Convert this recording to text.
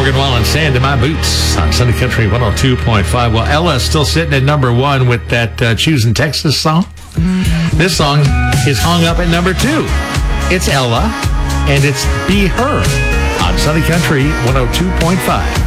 Morgan Wallen, Sand in My Boots on Sunday Country 102.5. Well, Ella is still sitting at number one with that Choosing Texas song. This song is hung up at number 2. It's Ella, and it's Be Her on Sunday Country 102.5.